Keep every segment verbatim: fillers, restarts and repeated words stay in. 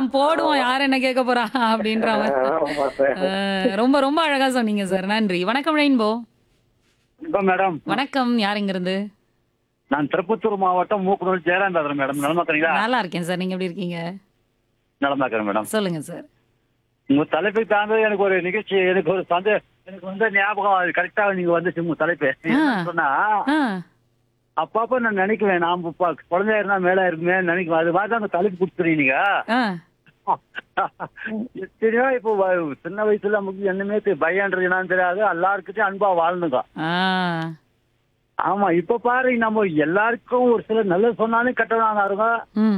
போடுவோம் போடுவோம் யார் என்ன கேட்க போறா அப்படின்ற மாதிரி. ஆமா சார். அஹ், ரொம்ப ரொம்ப அழகா சொன்னீங்க சார். நன்றி. வணக்கம் ரெயின்போ. வணக்கம் மேடம். வணக்கம். யார் இங்க இருந்து? நான் திருப்பத்தூர் மாவட்டம் மூக்கனூர் ஜெயராம் பேசுறேன் மேடம். நலமா இருக்கிறீங்களா? நல்லா இருக்கேன் சார். நீங்க எப்படி இருக்கீங்க? நலமா இருக்கிறேன் மேடம். சொல்லுங்க சார். உங்க தலைப்பை தாண்டி எனக்கு ஒரு நிகழ்ச்சி, எனக்கு ஒரு சந்தே எனக்கு வந்து ஞாபகம் அது கரெக்டா நீங்க வந்துச்சு உங்க தலைப்பு. என்னன்னு சொன்னா ஆ, அப்பப்ப நான் நினைக்குவேன், நாம் இப்ப குழந்தையா இருந்தா மேல இருக்குமே நினைக்குவேன். அது மாதிரி அந்த தலைப்பு கொடுத்துறீங்க நீங்க. ஆ, எத்தனையோ இப்போ வ- சின்ன வயசுல நமக்கு என்னமே தெ- பயம்ன்றது என்னன்னு தெரியாது. எல்லாருக்கிட்டையும் அன்பா வாழ்ந்துங்க. ஆ. ஆமா, இப்ப பாரு நம்ம எல்லாருக்கும் ஒரு சில நல்லது சொன்னாலும் கெட்டதாங்க இருங்க. ம்.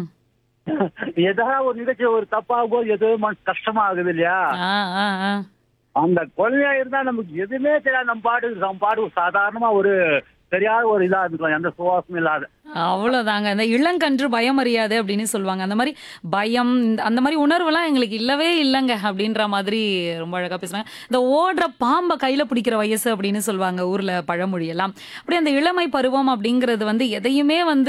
ஏதாவது ஒரு நிகழ்ச்சி ஒரு தப்பாகும், ஏதோ மனசு கஷ்டமா ஆகுது இல்லையா? ஆ, ஆ, ஆ. அந்த குழந்தையா இருந்தா நமக்கு எதுவுமே தெரியாது. நம்ம பாடு நம்ம பாடு சாதாரணமா ஒரு தெரியாத ஒரு இதா இருக்கலாம், எந்த சுவாசமும் இல்லாத. அவ்வளவுதாங்க. அந்த இளங்கன்று பயம் அறியாது அப்படின்னு சொல்லுவாங்க. அந்த மாதிரி பயம் இந்த- அந்த மாதிரி உணர்வெல்லாம் எங்களுக்கு இல்லவே இல்லைங்க அப்படின்ற மாதிரி ரொம்ப அழகா பேசுறாங்க. இந்த ஓடுற பாம்பை கையில பிடிக்கிற வயசு அப்படின்னு சொல்லுவாங்க ஊர்ல பழமொழி எல்லாம். அப்படி அந்த இளமை பருவம் அப்படிங்கிறது வந்து எதையுமே வந்து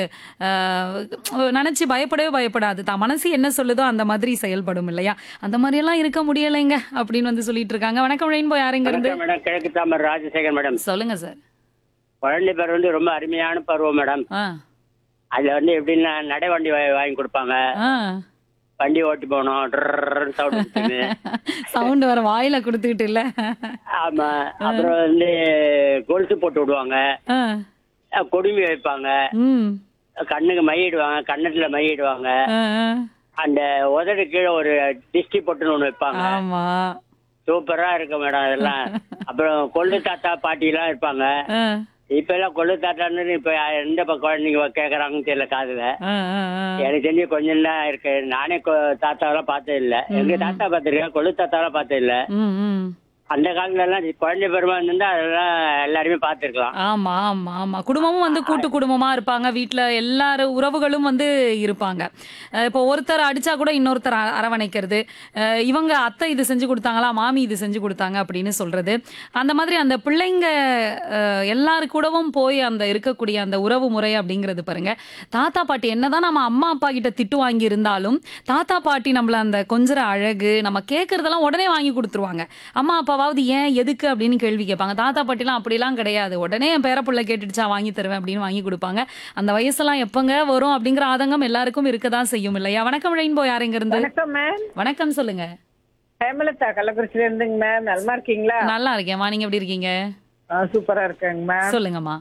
ஆஹ், நினைச்சு பயப்படவே பயப்படாது. தான் மனசு என்ன சொல்லுதோ அந்த மாதிரி செயல்படும் இல்லையா? அந்த மாதிரி எல்லாம் இருக்க முடியலைங்க அப்படின்னு வந்து சொல்லிட்டு இருக்காங்க. வணக்கம் ரெயின்போ. யாருங்க இருந்து? வணக்கம் மேடம். கிழக்கு தாமர் ராஜசேகர் மேடம். சொல்லுங்க சார். குழந்தை பருவம் வந்து ரொம்ப அருமையான பருவம் மேடம். ஆ, அதுல வந்து எப்படின்னா நடை வண்டி வா- வாங்கி கொடுப்பாங்க. ஆ. வண்டி ஓட்டி போகணும். சவுண்ட். சவுண்ட் வர வாயில கொடுத்துக்கிட்டு இல்ல. ஆமா. அப்புறம் வந்து கொலுசு போட்டு விடுவாங்க. ஆ. அஹ் கொடுமி வைப்பாங்க. ம். கண்ணுக்கு மையிடுவாங்க. கண்ணத்துல மையிடுவாங்க. ஆ, ஆ. அந்த உதடு கீழே ஒரு டிஸ்டி பொட்டுன்னு ஒண்ணு வைப்பாங்க. ஆமா. சூப்பரா இருக்கு மேடம் அதெல்லாம். அப்புறம் கொள்ளு தாத்தா பாட்டி எல்லாம் இருப்பாங்க. ஆ, இப்ப எல்லாம் கொள்ளு தாத்தான்னு இப்ப எந்த பக்கம் குழந்தைங்க கேக்குறாங்கன்னு தெரியல காதுல. ஆ, ஆ, ஆ. எனக்கு தெரிஞ்சு கொஞ்சம் தான் இருக்கு. நானே கொ- தாத்தாவெல்லாம் பார்த்தது இல்ல. எங்க தாத்தா பார்த்திருக்கேன், கொள்ளு தாத்தாவெல்லாம் பார்த்தது இல்ல. ம், ம். அந்த காலத்துல எல்லாம் குழந்தை பெருமா இருந்தா அதெல்லாம் எல்லாருமே பார்த்திருக்கலாம். ஆமா ஆமா ஆமா. குடும்பமும் வந்து கூட்டு குடும்பமா இருப்பாங்க. வீட்ல எல்லாரும் உறவுகளும் வந்து இருப்பாங்க. அஹ் இப்போ ஒருத்தர் அடிச்சா கூட இன்னொருத்தர் அ- அரவணைக்கிறது. அஹ் இவங்க அத்தை இது செஞ்சு கொடுத்தாங்களா, மாமி இது செஞ்சு கொடுத்தாங்க அப்படின்னு சொல்றது. அந்த மாதிரி அந்த பிள்ளைங்க அஹ், எல்லாரு கூடவும் போய் அந்த இருக்கக்கூடிய அந்த உறவு முறை அப்படிங்கிறது பாருங்க. தாத்தா பாட்டி என்னதான் நம்ம அம்மா அப்பா கிட்ட திட்டு வாங்கி இருந்தாலும் தாத்தா பாட்டி நம்மள அந்த கொஞ்சற அழகு நம்ம கேட்கறதெல்லாம் உடனே வாங்கி கொடுத்துருவாங்க. அம்மா அப்பாவாவது ஏன் எதுக்கு அப்படின்னு கேள்வி கேட்பாங்க. தாத்தா பாட்டிலாம் அப்படிலாம் கிடையாது. உடனே என் பேரப்புள்ள கேட்டுடுச்சா வாங்கி தருவேன் அப்படின்னு வாங்கி கொடுப்பாங்க. அந்த வயசெல்லாம் எப்பங்க வரும் அப்படிங்கிற ஆதங்கம் எல்லாருக்கும் இருக்கதான் செய்யும் இல்லையா? வணக்கம் ரெயின்போ. யார் எங்க இருந்து? வணக்கம் மேம். வணக்கம் சொல்லுங்க. ஹேமலதா கள்ளக்குறிச்சியில இருந்துங்க மேம். நலமா இருக்கீங்களா? நல்லா இருக்கேன். நீங்க எப்படி இருக்கீங்க? ஆ, சூப்பரா இருக்கேங்க மேம். சொல்லுங்கம்மா.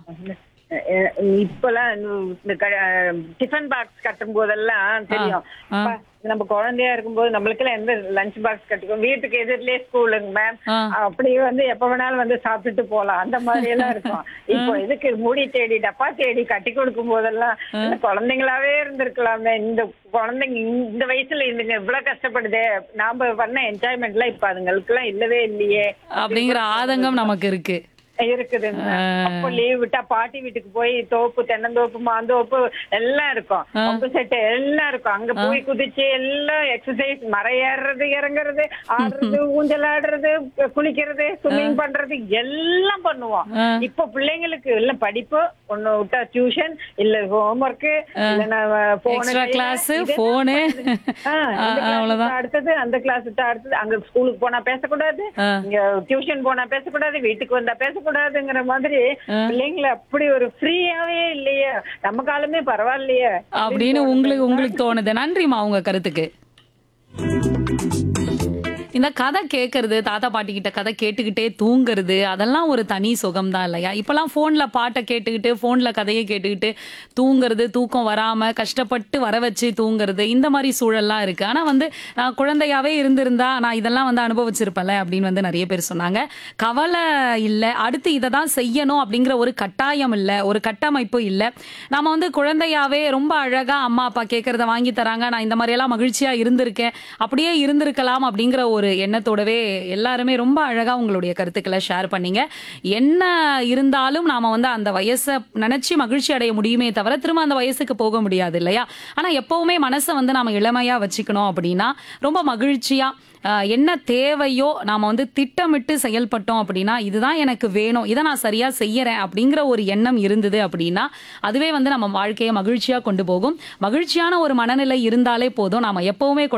அஹ் இப்பெல்லாம் இந்த டிஃபன் பாக்ஸ் கட்டும் போதெல்லாம் தெரியும். ஆ. அப்பா, நம்ம குழந்தையா இருக்கும்போது நம்மளுக்கு எல்லாம் எந்த லஞ்ச் பாக்ஸ் கட்டிக்கும், வீட்டுக்கு எதிரிலே ஸ்கூலுங்க மேம். ஆ. அப்படியே வந்து எப்ப வேணாலும் வந்து சாப்பிட்டுட்டு போலாம், அந்த மாதிரி எல்லாம் இருக்கும். இப்போ இதுக்கு முடி தேடி டப்பா தேடி கட்டி கொடுக்கும் போதெல்லாம் இந்த குழந்தைங்களாவே இருந்திருக்கலாமே. இந்த குழந்தைங்க இந்த வயசுல இதுங்க இவ்வளவு கஷ்டப்படுதே, நாம பண்ண என்ஜாய்மெண்ட்லாம் இப்ப அதுங்களுக்கு எல்லாம் இல்லவே இல்லையே அப்படிங்கிற ஆதங்கம் நமக்கு இருக்கு. இருக்குதுங்க. அப்போ லீவ் விட்டா பாட்டி வீட்டுக்கு போய் தோப்பு, தென்னந்தோப்பு, மாந்தோப்பு எல்லாம் இருக்கும். பம்பு செட்டு எல்லாம் இருக்கும். அங்க போய் குதிச்சு எல்லாம் எக்ஸசைஸ், மரம் ஏறுறது, இறங்குறது, ஆடுறது, ஊஞ்சல் ஆடுறது, குளிக்கிறது, ஸ்விம்மிங் பண்றது எல்லாம் பண்ணுவோம். இப்போ பிள்ளைங்களுக்கு இல்ல படிப்பு ஒண்ணு விட்டா டியூஷன், இல்ல ஹோம்ஒர்க், இல்ல எக்ஸ்ட்ரா கிளாஸ், போனு, அவ்வளவுதான். அடுத்தது அந்த கிளாஸ் விட்டா அடுத்தது அங்க ஸ்கூலுக்கு போனா பேசக்கூடாது, இங்க டியூஷன் போனா பேசக்கூடாது, வீட்டுக்கு வந்தா பேசக்கூடாதுங்கிற மாதிரி பிள்ளைங்களை அப்படி ஒரு ஃப்ரீயாவே இல்லையே. நம்ம காலமே பரவாயில்லையே அப்படின்னு உங்களுக்கு உங்களுக்கு தோணுது. நன்றிமா உங்க கருத்துக்கு. இந்த கதை கேட்கறது, தாத்தா பாட்டி கிட்ட கதை கேட்டுக்கிட்டே தூங்குறது, அதெல்லாம் ஒரு தனி சுகம் தான் இல்லையா? இப்பெல்லாம் போன்ல பாட்டை கேட்டுக்கிட்டு, போன்ல கதையை கேட்டுக்கிட்டு தூங்குறது, தூக்கம் வராம கஷ்டப்பட்டு வர வச்சு தூங்குறது, இந்த மாதிரி சூழல்லாம் இருக்கு. ஆனா வந்து நான் குழந்தையாவே இருந்திருந்தா நான் இதெல்லாம் வந்து அனுபவிச்சிருப்பேன்ல அப்படின்னு வந்து நிறைய பேர் சொன்னாங்க. கவலை இல்ல, அடுத்து இதை தான் செய்யணும் அப்படிங்கிற ஒரு கட்டாயம் இல்ல, ஒரு கட்டமைப்பு இல்ல. நாம வந்து குழந்தையாவே ரொம்ப அழகா அம்மா அப்பா கேட்கறத வாங்கி தராங்க, நான் இந்த மாதிரி எல்லாம் மகிழ்ச்சியா இருந்திருக்கேன், அப்படியே இருந்திருக்கலாம் அப்படிங்கிற ஒரு எண்ணத்தோடவே எல்லாருமே ரொம்ப அழகா உங்களுடைய கருத்துக்களை ஷேர் பண்ணீங்க. என்ன இருந்தாலும் நாம வந்து அந்த வயசை நினைச்சு மகிழ்ச்சி அடைய முடியுமே தவிர திரும்ப அந்த வயசுக்கு போக முடியாது இல்லையா? ஆனா எப்பவுமே மனசை வந்து நாம இளமையா வச்சுக்கணும் அப்படின்னா ரொம்ப மகிழ்ச்சியா ஆஹ், என்ன தேவையோ நாம வந்து திட்டமிட்டு செயல்பட்டோம் அப்படின்னா இதுதான் எனக்கு வேணும், இதை நான் சரியா செய்யறேன் அப்படிங்கிற ஒரு எண்ணம் இருந்தது அப்படின்னா அதுவே வந்து நம்ம வாழ்க்கையை மகிழ்ச்சியா கொண்டு போகும். மகிழ்ச்சியான ஒரு மனநிலை இருந்தாலே போதும். நாம எப்பவுமே